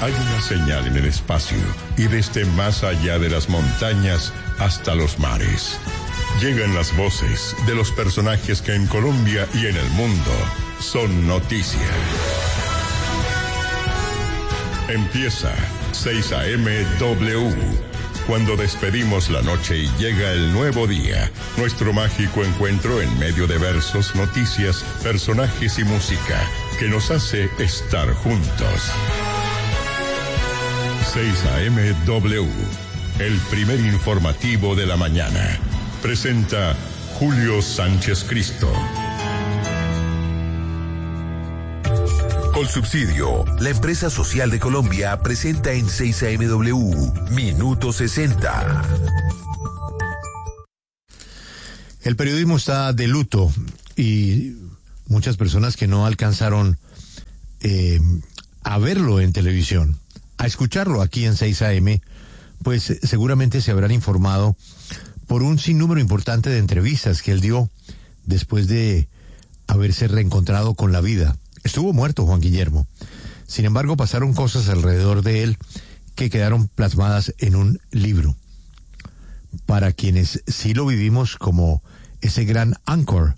Hay una señal en el espacio y desde más allá de las montañas hasta los mares. Llegan las voces de los personajes que en Colombia y en el mundo son noticia. Empieza 6 a.m. W. Cuando despedimos la noche y llega el nuevo día, nuestro mágico encuentro en medio de versos, noticias, personajes y música que nos hace estar juntos. 6 a.m. W, el primer informativo de la mañana. Presenta Julio Sánchez Cristo. Colsubsidio, la empresa social de Colombia, presenta en 6 a.m. W, Minuto 60. El periodismo está de luto y muchas personas que no alcanzaron a verlo en televisión, a escucharlo aquí en 6 a.m., pues seguramente se habrán informado por un sinnúmero importante de entrevistas que él dio después de haberse reencontrado con la vida. Estuvo muerto Juan Guillermo. Sin embargo, pasaron cosas alrededor de él que quedaron plasmadas en un libro. Para quienes sí lo vivimos como ese gran anchor